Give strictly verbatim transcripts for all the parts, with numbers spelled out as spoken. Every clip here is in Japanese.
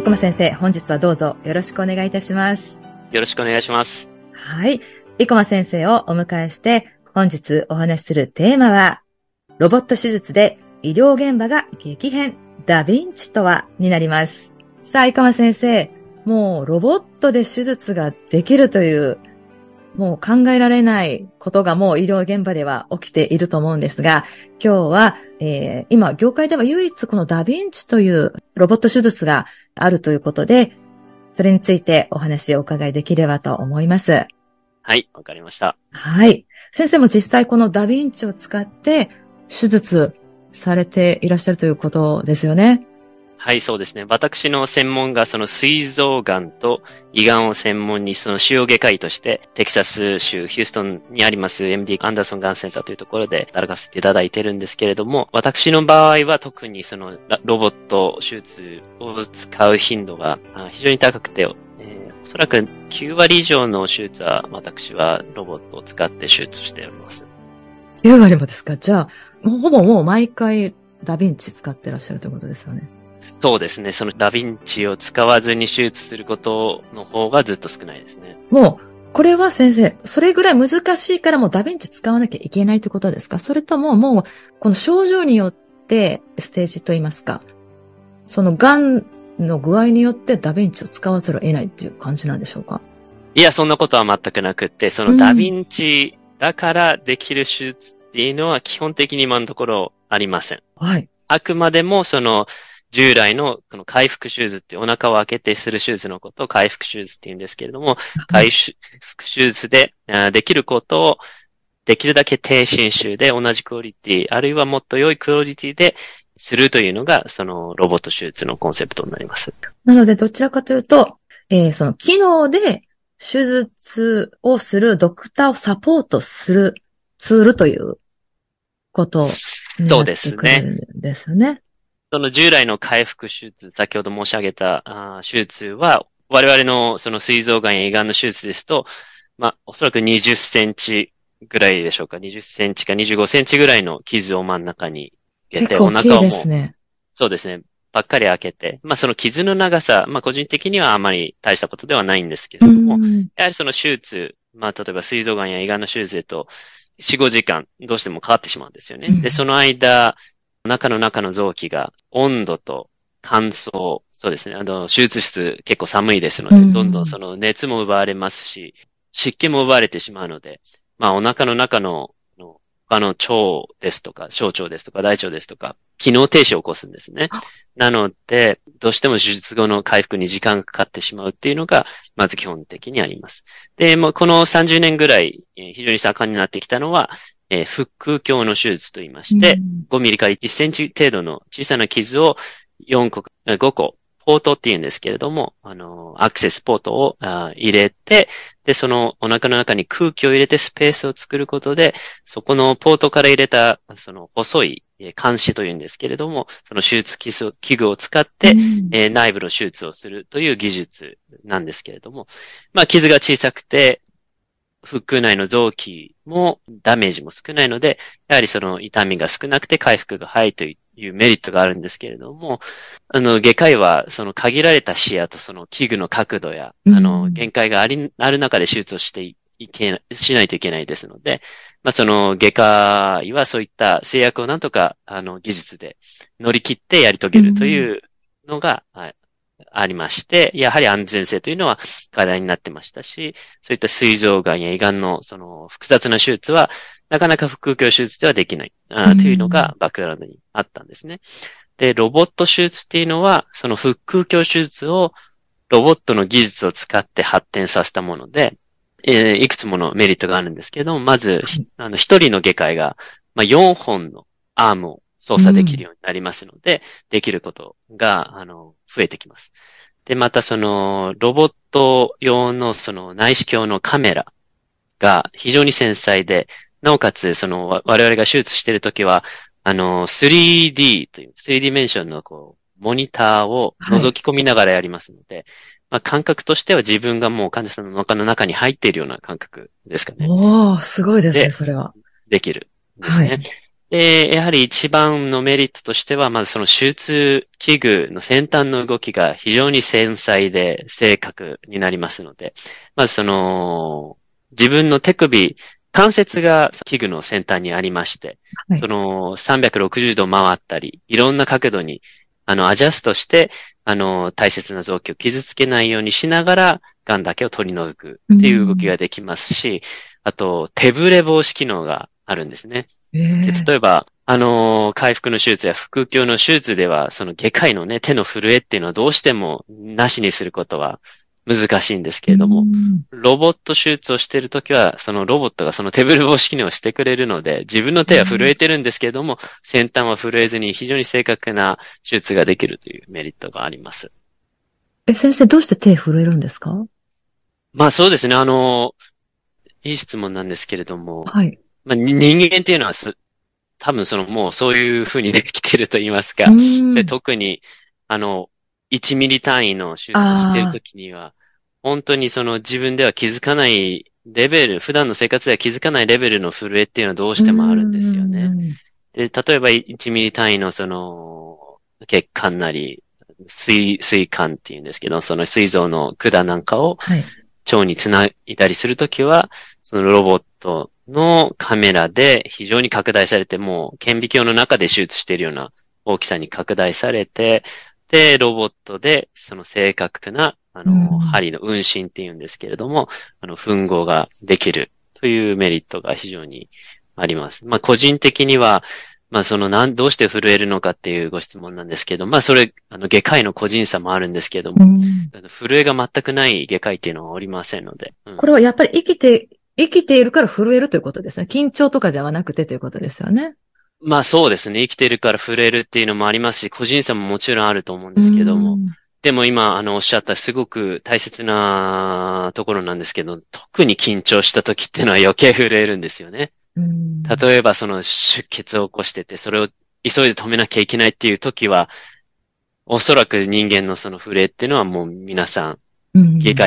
生駒先生、本日はどうぞよろしくお願いいたします。 よろしくお願いします。 はい。生駒先生をお迎えして、本日お話しするテーマは、ロボット手術で医療現場が激変、ダヴィンチとはになります。さあ、生駒先生、もうロボットで手術ができるという、もう考えられないことがもう医療現場では起きていると思うんですが、今日は、えー、今業界では唯一このダヴィンチというロボット手術があるということで、それについてお話をお伺いできればと思います。 はい、わかりました。 はい。先生も実際このダヴィンチを使って手術されていらっしゃるということですよね。 はい、そうですね。私の専門がその膵臓がんと胃がんを専門にその腫瘍外科医としてテキサス州ヒューストンにあります エムディー アンダーソンがんセンターというところで働かせていただいているんですけれども、私の場合は特にそのロボット手術を使う頻度が非常に高くて、えー、おそらくきゅうわり以上の手術は私はロボットを使って手術しております。 きゅうわりもですか？じゃあ、ほぼもう毎回ダヴィンチ使ってらっしゃるということですよね。 そうですね。そのダヴィンチを使わずに手術することの方がずっと少ないですね。 もう、これは先生、それぐらい難しいからもうダヴィンチ使わなきゃいけないということですか？それとももう、この症状によってステージといいますか、その癌の具合によってダヴィンチを使わざるを得ないっていう感じなんでしょうか？ いや、そんなことは全くなくって、そのダヴィンチだからできる手術っていうのは基本的に今のところありません。 はい。 あくまでもその、従来のこの回復手術ってお腹を開けてする手術のことを回復手術って言うんですけれども、回復手術でできることをできるだけ低侵襲で同じクオリティ、あるいはもっと良いクオリティでするというのが、そのロボット手術のコンセプトになります。 なのでどちらかというと、えー、その機能で手術をするドクターをサポートするツールということになってくるんですね。 その従来の回復手術、先ほど申し上げたあ手術は、我々のその膵臓がんや胃がんの手術ですと、まあ、おそらくにじゅっセンチぐらいでしょうか。にじゅっセンチかにじゅうごセンチぐらいの傷を真ん中につけて、お腹をもう、そうですね、ばっかり開けて、まあその傷の長さ、まあ個人的にはあまり大したことではないんですけれども、やはりその手術、まあ例えば膵臓がんや胃がんの手術だと、よん、ごじかんどうしてもかかってしまうんですよね。で、その間、お腹の中の臓器が温度と乾燥、そうですね。あの、手術室結構寒いですので、どんどんその熱も奪われますし、湿気も奪われてしまうので、まあお腹の中の、の他の腸ですとか、小腸ですとか、大腸ですとか、機能停止を起こすんですね。なので、どうしても手術後の回復に時間がかかってしまうっていうのが、まず基本的にあります。で、もうこのさんじゅうねんぐらい、非常に盛んになってきたのは、えー、腹腔鏡の手術と言いまして、ごミリからいっセンチ程度の小さな傷をよんこ、ごこ、ポートって言うんですけれども、あの、アクセスポートを入れて、で、そのお腹の中に空気を入れてスペースを作ることで、そこのポートから入れた、その細い鉗子というんですけれども、その手術器具を使って、えー、内部の手術をするという技術なんですけれども、まあ、傷が小さくて、腹腔内の臓器もダメージも少ないので、やはりその痛みが少なくて回復が早いというメリットがあるんですけれども、あの、外科医はその限られた視野とその器具の角度や、あの、限界があり、ある中で手術をしていけ、しないといけないですので、まあその外科医はそういった制約をなんとか、あの、技術で乗り切ってやり遂げるというのが、はい、ありまして、やはり安全性というのは課題になってましたし、そういった膵臓がんや胃がんのその複雑な手術は、なかなか腹腔鏡手術ではできない、あというのがバックグラウンドにあったんですね。で、ロボット手術っていうのは、その腹腔鏡手術をロボットの技術を使って発展させたもので、えー、いくつものメリットがあるんですけども、まず、あの、一人の外科医が、まあ、よんほんのアームを操作できるようになりますので、うん、できることが、あの、増えてきます。で、またその、ロボット用のその内視鏡のカメラが非常に繊細で、なおかつその、我々が手術しているときは、あの、スリーディー という、スリーディメンションのこう、モニターを覗き込みながらやりますので、はい、まあ、感覚としては自分がもう患者さんの中の中に入っているような感覚ですかね。 おー、すごいですね、それは。 できるんですね。はい、 で、やはり一番のメリットとしては、まずその手術器具の先端の動きが非常に繊細で正確になりますので、まずその、自分の手首、関節が器具の先端にありまして、 はい。 そのさんびゃくろくじゅうど回ったり、いろんな角度に、あの、アジャストして、あの、大切な臓器を傷つけないようにしながら、癌だけを取り除くっていう動きができますし、あと、手ブレ防止機能があるんですね。 えで、 え。 例えば、あのー回復の手術や腹腔の手術では、その外科医のね、手の震えっていうのはどうしてもなしにすることは難しいんですけうれども、 ん。 ロボット手術をしているときは、そのロボットがその手ブレ防止機能をしてくれるので、自分の手は震えてるんですけれども、先端は震えずに非常に正確な手術ができるというメリットがあります。 え、先生、どうして手震えるんですか？ まあそうですね、あのーいい質問なんですけれども、 はい。 まあ、に人間っていうのはそ多分そのもうそういう風にできてると言いますうか。で、 ん。 特に、あの、いちミリ単位の手術をしているああ、 ときには、本当にその自分では気づかないレベル、普段の生活では気づかないレベルの震えっていうのはどううしてもあるんですよね。 ん。 で、例えばいちミリ単位のその、血管なり、水、水管っていうんですけど、その膵臓の管なんかをはい。 腸につないだりするときは、そのロボットのカメラで非常に拡大されて、もう顕微鏡の中で手術しているような大きさに拡大されて、で、ロボットでその正確な、あうの、 ん。 針の運針っていうんですけれども、あの、吻合ができるというメリットが非常にあります。まあ、個人的には、まあ、その、なん、どうして震えるのかっていうご質問なんですけど、まあ、それ、あの、外科医の個人差もあるんですけども、 うん。 あの震えが全くない外科医っていうのはおりませんので、うん。 これはやっぱり生きて、生きているから震えるということですね。緊張とかじゃなくてということですよね。 まあそうですね。生きてるから震えるっていうのもありますし、個人差ももちろんあると思うんうですけども。 ん。 でも今、あの、おっしゃったすごく大切なところなんですけど、特に緊張した時っていうのは余計震えるんですよね。 うん。 例えばその出血を起こしてて、それを急いで止めなきゃいけないっていう時は、おそらく人間のその震えっていうのはもう皆さん、 うん。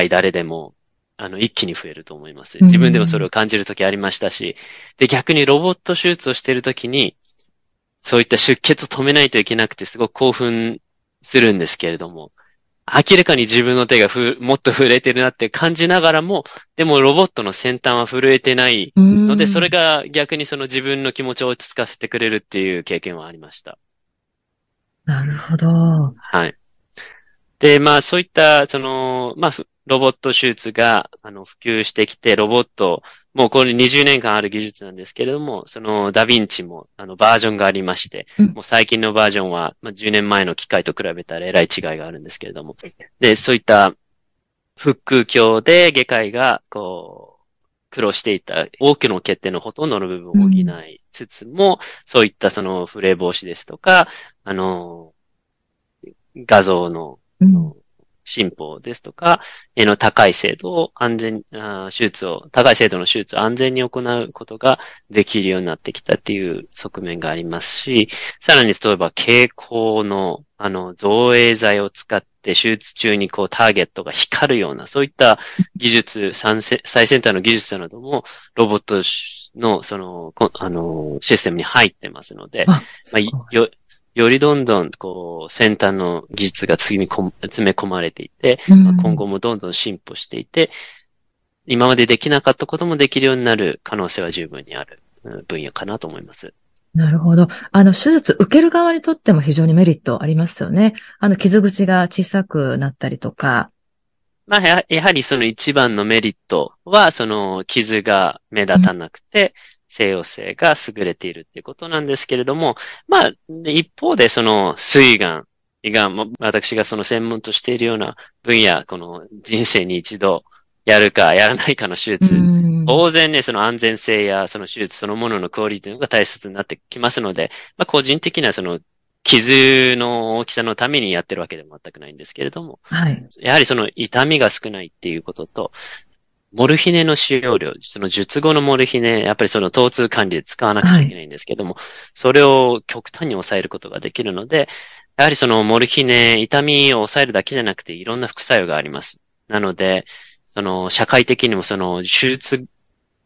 外科医誰でも、あの、一気に増えると思います。 う自分でもそれん。 を感じる時ありましたし、で、逆にロボット手術をしている時に、そういった出血を止めないといけなくてすごく興奮するんですけれども、明らかに自分の手がふ、もっと震えてるなって感じながらも、でもロボットの先端は震えてないうので、それん。 が逆にその自分の気持ちを落ち着かせてくれるっていう経験はありました。 なるほど。 はい。で、まあそういった、その、まあふロボット手術が、あの、普及してきて、ロボット、もうこれにじゅうねんかんある技術なんですけれども、そのダヴィンチも、あの、バージョンがありまして、 うん。 もう最近のバージョンは、まあじゅうねんまえの機械と比べたらえらい違いがあるんですけれども、で、そういった腹腔鏡で外科医が、こう、苦労していた多くの欠点のほとんどの部分を補うん。 いつつも、そういったそのフレ防止ですとか、あの、画像の、 うん。 あの進歩ですとか、絵の高い精度を安全、あ手術を、高い精度の手術を安全に行うことができるようになってきたっていう側面がありますし、さらに例えば蛍光の、あの、造影剤を使って手術中にこうターゲットが光るような、そういった技術、最先端の技術なども、ロボットの、その、あの、システムに入ってますので、 あ、 まあ、 すごい。 よ、よりどんどん、こう、先端の技術が詰め込詰め込まれていて、 うまあ、今ん。 後もどんどん進歩していて、今までできなかったこともできるようになる可能性は十分にある分野かなと思います。 なるほど。あの、手術受ける側にとっても非常にメリットありますよね。あの、傷口が小さくなったりとか。 まあ、ややはりその一番のメリットは、その傷が目立たなくて、西洋性が優れているっていうことなんですけれども、まあ、一方でその膵がん、胃がんも、私がその専門としているような分野、この人生に一度やるかやらないかの手う術、 ん。 当然ね、その安全性やその手術そのもののクオリティが大切になってきますので、まあ個人的なその傷の大きさのためにやってるわけでも全くないんですけれども、 はい。 やはりその痛みが少ないっていうことと、モルヒネの使用量、その術後のモルヒネ、やっぱりその疼痛管理で使わなくちはい。 ゃいけないんですけども、それを極端に抑えることができるので、やはりそのモルヒネ、痛みを抑えるだけじゃなくていろんな副作用があります。なので、その社会的にもその手術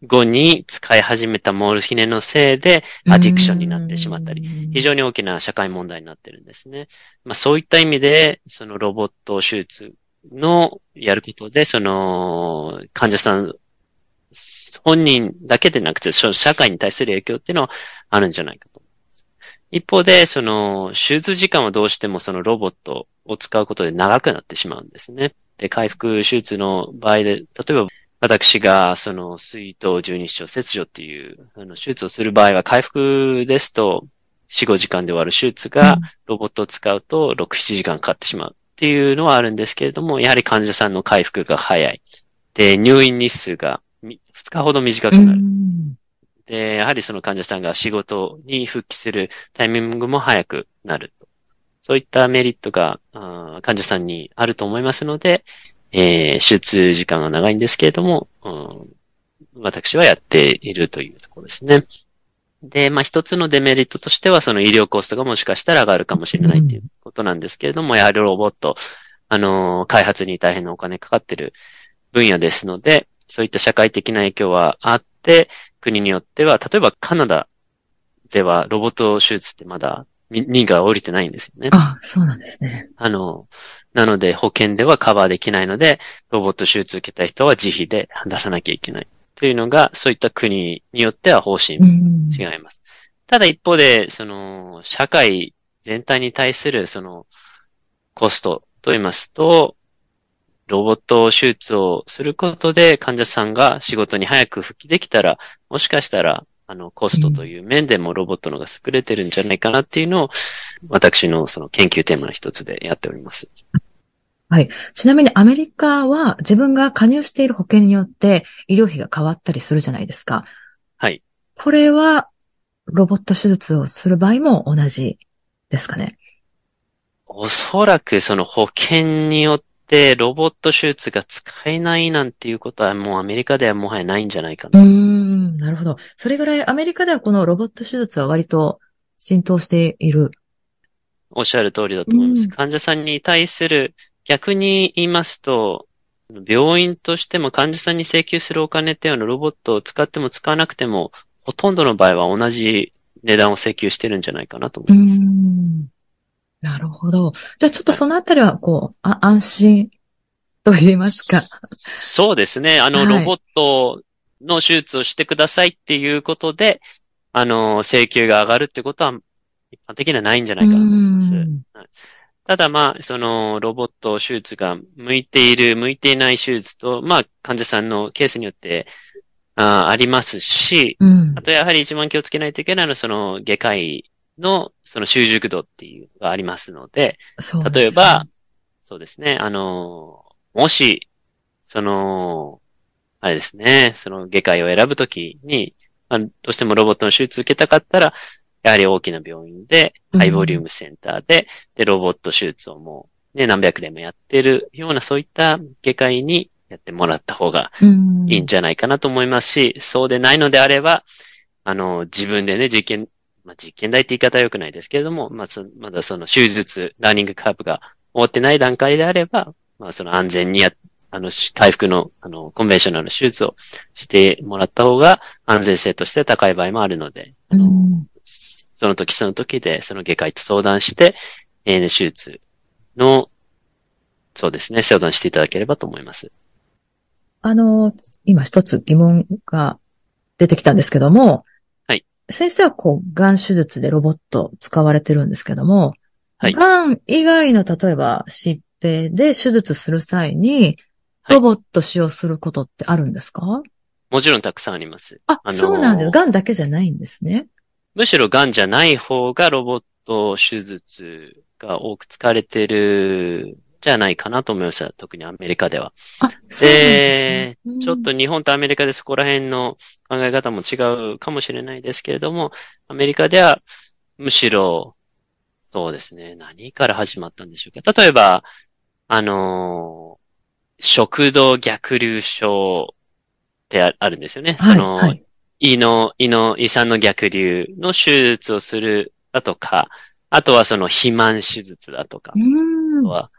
後に使い始めたモルヒネのせいでアディクションになってしまったり、非常に大きな社会問題になってるんですね。まあそういった意味で、そのロボット手術のやることで、その患者さん本人だけでなくて、社会に対する影響っていうのはあるんじゃないかと思います。一方で、その手術時間はどうしてもそのロボットを使うことで長くなってしまうんですね。で、開腹手術の場合で、例えば私が、その、膵頭十二指腸切除っていう、あの、手術をする場合は、回復ですと、よん、ごじかんで終わる手術が、ロボットを使うと、ろく、ななじかんかかってしまうっていうのはあるんですけれども、やはり患者さんの回復が早い。で、入院日数がふつかほど短くなる。で、やはりその患者さんが仕事に復帰するタイミングも早くなる。そういったメリットが、患者さんにあると思いますので、えー、手術時間が長いんですけれども、うん、私はやっているというところですね。で、まあ一つのデメリットとしては、その医療コストがもしかしたら上がるかもしれないということなんですけれども、うん、やはりロボット、あのー、開発に大変なお金かかっている分野ですので、そういった社会的な影響はあって、国によっては、例えばカナダではロボット手術ってまだにが降りてないんですよね。 あ、そうなんですね。 あの、なので保険ではカバーできないので、ロボット手術を受けた人は自費で出さなきゃいけない。というのが、そういった国によっては方針違います。ただ一方で、その、社会全体に対するその、コストと言いますと、ロボット手術をすることで患者さんが仕事に早く復帰できたら、もしかしたら、あの、コストという面でもロボットの方が優れてるんじゃないかなっていうのを、私のその研究テーマの一つでやっております。 はい。ちなみにアメリカは自分が加入している保険によって医療費が変わったりするじゃないですか。 はい。 これはロボット手術をする場合も同じですかね。 おそらくその保険によってロボット手術が使えないなんていうことはもうアメリカではもはやないんじゃないかな。 うーん、なるほど。それぐらいアメリカではこのロボット手術は割と浸透している。 おっしゃる通りだと思います。患者さんに対する逆に言いますと、病院としても患者さんに請求するお金っていうのはロボットを使っても使わなくても、ほとんどの場合は同じ値段を請求してるんじゃないかなと思います。 うーん、なるほど。じゃあちょっとそのあたりは、こう、あ、安心と言いますか。 そうですね。あの、はい、ロボットの手術をしてくださいっていうことで、あの、請求が上がるってことは一般的にはないんじゃないかなと思います。ただまあ、そのロボット手術が向いている、向いていない手術と、まあ患者さんのケースによってあ, ありますし、うん、あとやはり一番気をつけないといけないのはその外科医のその習熟度っていうのがありますので、そうですね、例えば、そうですね、あの、もし、その、あれですね、その外科医を選ぶときに、まあ、どうしてもロボットの手術を受けたかったら、やはり大きな病院で、ハイボリュームセンターで、うん、で、ロボット手術をもう、ね、何百年もやってるような、そういった外科医にやってもらった方がいいんじゃないかなと思いますし、うん、そうでないのであれば、あの、自分でね、実験、まあ、実験台って言い方は良くないですけれども、まあ、そまだその手術、ラーニングカーブが終わってない段階であれば、まあ、その安全にや、あの、回復の、あの、コンベンショナルな手術をしてもらった方が安全性として高い場合もあるので、あの、うんその時その時で、その外科医と相談して、エーエヌ 手術の、そうですね、相談していただければと思います。 あの、今一つ疑問が出てきたんですけども、 はい。 先生はこう、がん手術でロボット使われてるんですけども、 はい。 がん以外の例えば疾病で手術する際に、ロボット使用することってあるんですか？はい、 もちろんたくさんあります。 あ、あのー、そうなんです。がんだけじゃないんですね。 むしろ癌じゃない方がロボット手術が多く使われてるじゃないかなと思います。特にアメリカでは。 あ、そうなんですね。 で、ちょっと日本とアメリカでそこら辺の考え方も違うかもしれないですけれども、アメリカではむしろ、そうですね、何から始まったんでしょうか。例えば、あの、食道逆流症ってあるんですよね。 はい、 その、はい胃の、胃の、胃酸の逆流の手術をするだとか、あとはその肥満手術だとか、あとは、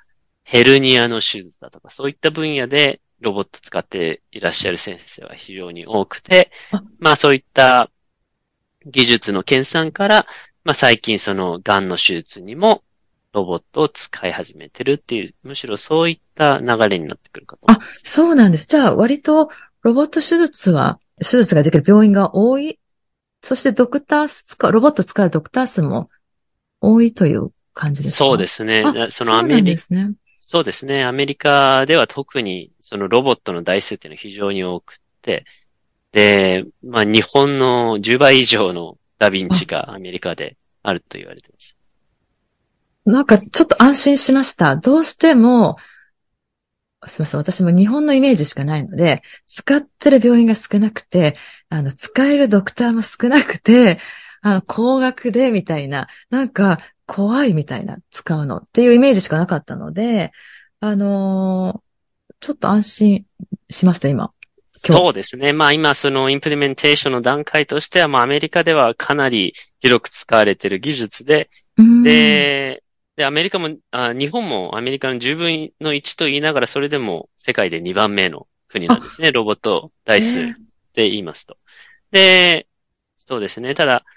ヘルニアの手術だとか、そういった分野でロボット使っていらっしゃる先生は非常に多くて、 あ、 まあそういった技術の研鑽から、まあ最近その癌の手術にもロボットを使い始めてるっていう、むしろそういった流れになってくるかと思あ、 います。 そうなんです。じゃあ、割とロボット手術は、手術ができる病院が多い。そしてドクター数か、ロボット使うドクター数も多いという感じですそうか？ ですね。 あ、 そのそうなアメリカ、 んですね。 そうですね。アメリカでは特にそのロボットの台数っていうのは非常に多くて、で、まあ日本のじゅうばい以上のダヴィンチあ、 がアメリカであると言われています。 なんかちょっと安心しました。どうしても、すみません。私も日本のイメージしかないので、使ってる病院が少なくて、あの、使えるドクターも少なくて、あの、高額で、みたいな、なんか、怖いみたいな、使うのっていうイメージしかなかったので、あのーちょっと安心しました、今。今日。 そうですね。まあ今そのインプリメンテーションの段階としては、まあアメリカではかなり広く使われている技術で、 うーん。 で、で、アメリカも、あ、日本もアメリカのじゅうぶんのいちと言いながら、それでも世界でにばんめの国なんですあ、 ね。ロボット台数えー、 で言いますと。で、そうですね。ただ、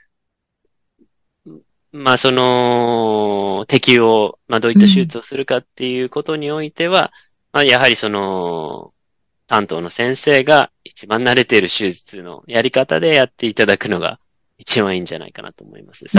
まあその、適用、まあどういった手うん。 術をするかっていうことにおいては、まあやはりその、担当の先生が一番慣れている手術のやり方でやっていただくのが一番いいんじゃないかなと思います。 うん。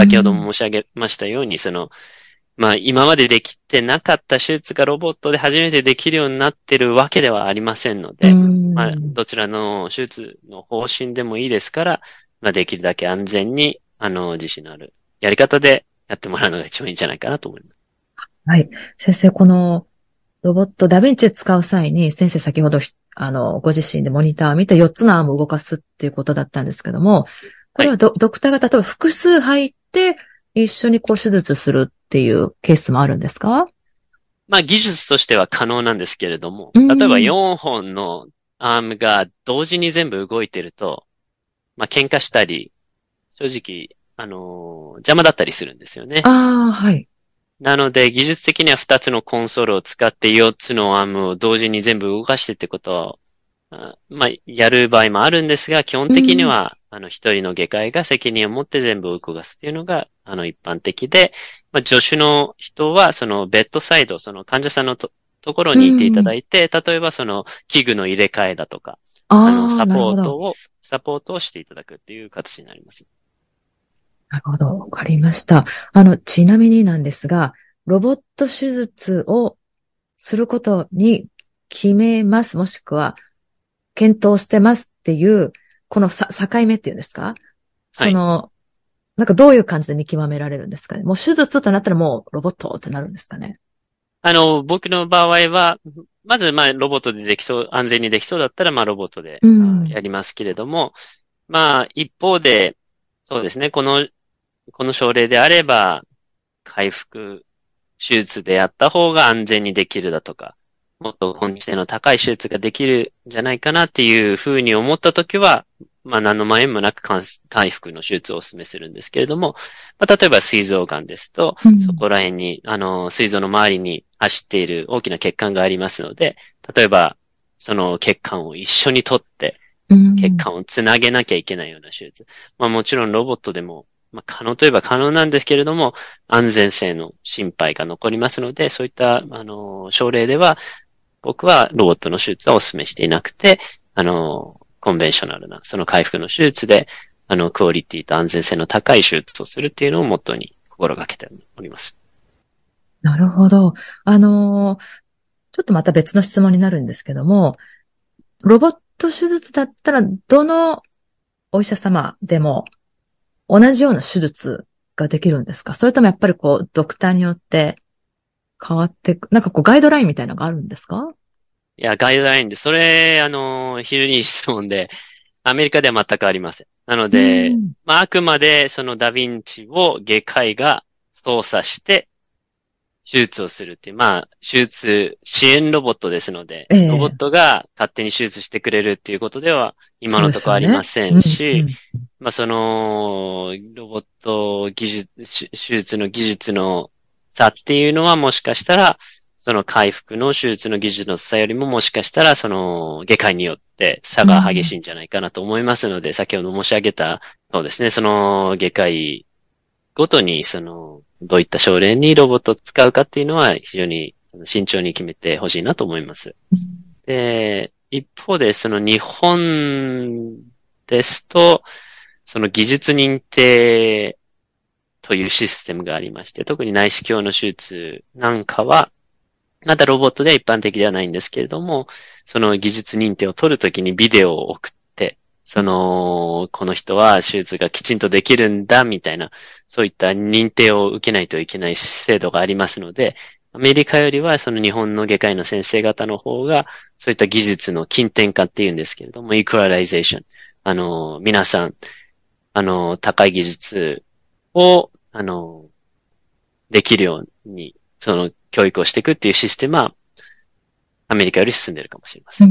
先ほども申し上げましたように、その、まあ今までできてなかった手術がロボットで初めてできるようになっているわけではありませんのうで、まあん。 どちらの手術の方針でもいいですから、まあできるだけ安全に、あの、自信のあるやり方でやってもらうのが一番いいんじゃないかなと思います。 はい。先生、このロボットダヴィンチ使う際に、先生先ほど、あの、ご自身でモニターを見てよっつのアームを動かすっていうことだったんですけども、こはい。 れはド、ドクターが例えば複数入って一緒にこう手術するっていうケースもあるんですか？ まあ技術としては可能なんですけれども、 う例えばん。 よんほんのアームが同時に全部動いてると、まあ喧嘩したり、正直、あのー邪魔だったりするんですよね。 ああ、はい。 なので技術的にはふたつのコンソールを使ってよっつのアームを同時に全部動かしてってことを、あまあやる場合もあるんですが、基本うん。 的には、あの一人の外科医が責任を持って全部動かすっていうのが、あの一般的で、まあ助手の人はそのベッドサイド、その患者さんのと、ところうにいていただん。 いて、例えばその器具の入れ替えだとか、あの、 ああ、 サなるほど。 ポートを、サポートをしていただくっていう形になります。 なるほど。わかりました。あの、ちなみになんですが、ロボット手術をすることに決めます。もしくは、検討してますっていう、このさ、境目っていうんですか？ はい。 その、なんかどういう感じで見極められるんですかね？もう手術となったらもうロボットってなるんですかね？ あの、僕の場合は、まず、まあ、ロボットでできそう、安全にできそうだったら、まあ、ロボットで、 うあ、 ん。 やりますけれども、まあ、一方で、そうですね、この、この症例であれば、回復手術でやった方が安全にできるだとか、もっと根治性の高い手術ができるんじゃないかなっていうふうに思ったときは、まあ何の迷いもなく回復の手術をお勧めするんですけれども、まあ、例えば膵臓癌ですと、 うん。 そこら辺に、あの、膵臓の周りに走っている大きな血管がありますので、例えば、その血管を一緒に取って、 うん。 血管をつなげなきゃいけないような手術。まあもちろんロボットでも、まあ可能といえば可能なんですけれども、安全性の心配が残りますので、そういった、あの、症例では、僕はロボットの手術はお勧めしていなくて、あの、コンベンショナルな、その回復の手術で、あの、クオリティと安全性の高い手術をするっていうのをモットーに心がけております。 なるほど。あのーちょっとまた別の質問になるんですけども、ロボット手術だったら、どのお医者様でも同じような手術ができるんですか？それともやっぱりこう、ドクターによって変わってく、なんかこう、ガイドラインみたいなのがあるんですか？ いや、ガイドラインで、それ、あの、非常にいい質問で、アメリカでは全くありません。なのうで、 ん。 まあ、あくまでそのダヴィンチを外科医が操作して手術をするっていう、まあ、手術支援ロボットですので、 えロボッえ、 トが勝手に手術してくれるっていうことでは今そうでのところありますよね。 せうん、うんし、 ん。 まあ、その、ロボット技術、手手術の技術の差っていうのはもしかしたら、 その回復の手術の技術の差よりももしかしたらその外科医によって差が激しいんじゃないかなと思いますので、うん、先ほど申し上げた、そうですね、その外科医ごとにそのどういった症例にロボットを使うかっていうのは非常に慎重に決めてほしいなと思います。で、一方でその日本ですと、その技術認定というシステムがありまして、特に内視鏡の手術なんかは、まだロボットでは一般的ではないんですけれども、その技術認定を取るときにビデオを送って、その、この人は手術がきちんとできるんだ、みたいな、そういった認定を受けないといけない制度がありますので、アメリカよりはその日本の外科医の先生方の方が、そういった技術の近典化っていうんですけれども、イクラライゼーション。あの、皆さん、あの、高い技術を、あの、できるように、その、教育をしていくっていうシステムは、アメリカより進んでいるかもしれません。 うん、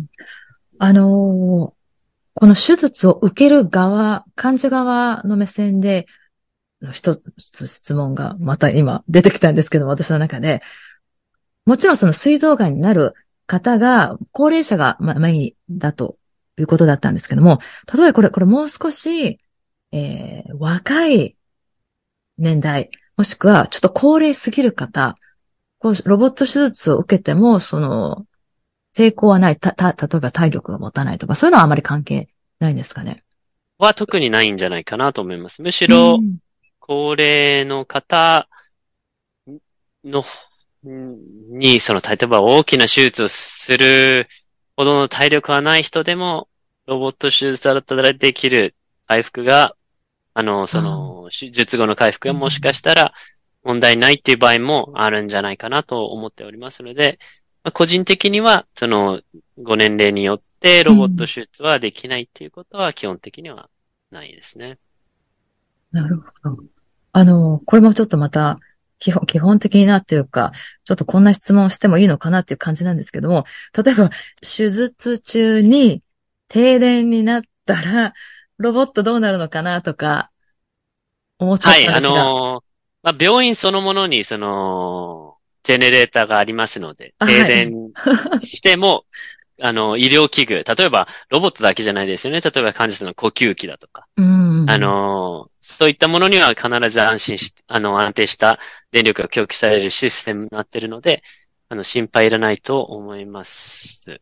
あの、この手術を受ける側、患者側の目線で、一つ質問がまた今出てきたんですけど、私の中で。もちろんその膵臓がんになる方が、高齢者がメインだということだったんですけども、例えばこれ、これもう少し、えー、若い年代、もしくはちょっと高齢すぎる方、こうロボット手術を受けても、その、成功はない、た、た、例えば体力が持たないとか、そういうのはあまり関係ないんですかね。 は特にないんじゃないかなと思います。むしろ、高齢の方の、に、その、例えば大きな手術をするほどの体力はない人でも、ロボット手術だったらできる回復が、あの、その、手術後の回復がもしかしたら問題ないっていう場合もあるんじゃないかなと思っておりますので、個人的には、その、ご年齢によってロボット手術はできないっていうことは基本的にはないですね。 うん、なるほど。あの、これもちょっとまた、基本、基本的になっていうか、ちょっとこんな質問をしてもいいのかなっていう感じなんですけども、例えば、手術中に停電になったら、ロボットどうなるのかなとか、思っちゃったんですが。はい、あのー、 まあ、病院そのものに、その、ジェネレーターがありますので、停電しても、はい、あの、医療器具、例えば、ロボットだけじゃないですよね。例えば、患者さんの呼吸器だとか。 うん、 あの、そういったものには必ず安心し、あの、安定した電力が供給されるシステムになっているので、あの、心配いらないと思います。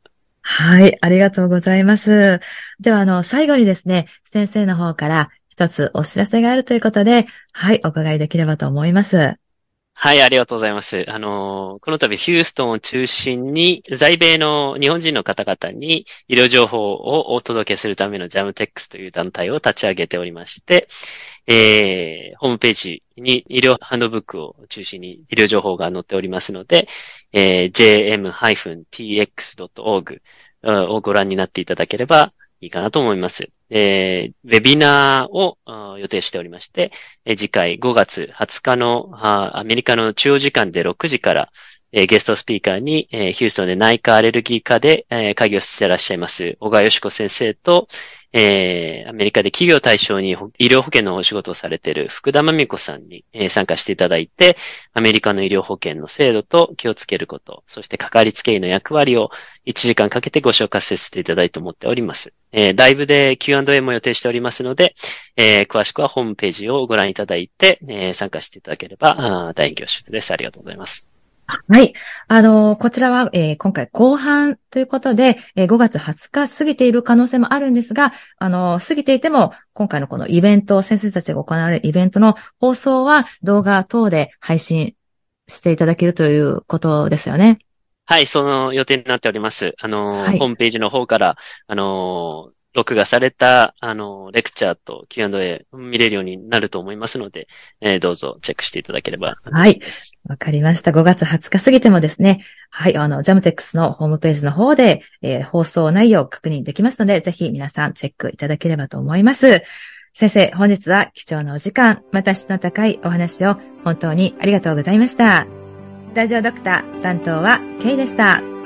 はい、ありがとうございます。では、あの、最後にですね、先生の方から一つお知らせがあるということで、はい、お伺いできればと思います。 はい、ありがとうございます。あの、この度ヒューストンを中心に在米の日本人の方々に医療情報をお届けするためのジャムテックスという団体を立ち上げておりまして、えー、ホームページに医療ハンドブックを中心に医療情報が載っておりますので、えー、ジェーエムティーエックスドットオージー をご覧になっていただければいいかなと思います。えー、ウェビナーを予定しておりまして、えー、次回ごがつはつかのアメリカの中央時間でろくじから、えー、ゲストスピーカーに、えー、ヒューストンで内科アレルギー科で、えー、会議をしていらっしゃいます小川よし子先生と、えー、アメリカで企業対象に医療保険のお仕事をされている福田真美子さんに、えー、参加していただいて、アメリカの医療保険の制度と気をつけること、そしてかかりつけ医の役割をいちじかんかけてご紹介させていただいてと思っております。えー、ライブで キューアンドエー も予定しておりますので、えー、詳しくはホームページをご覧いただいて、えー、参加していただければ大変恐縮です。ありがとうございます。 はい。あの、こちらは、えー、今回後半ということで、えー、ごがつはつか過ぎている可能性もあるんですが、あの、過ぎていても、今回のこのイベント、先生たちが行われるイベントの放送は動画等で配信していただけるということですよね。 はい、その予定になっております。あの、はい、ホームページの方から、あの、録画された、あの、レクチャーと キューアンドエー 見れるようになると思いますので、えー、どうぞチェックしていただければ。 はい。わかりました。ごがつはつか過ぎてもですね、はい、あの、ジャムテックスのホームページの方で、えー、放送内容を確認できますので、ぜひ皆さんチェックいただければと思います。先生、本日は貴重なお時間、また質の高いお話を本当にありがとうございました。ラジオドクター担当はケイでした。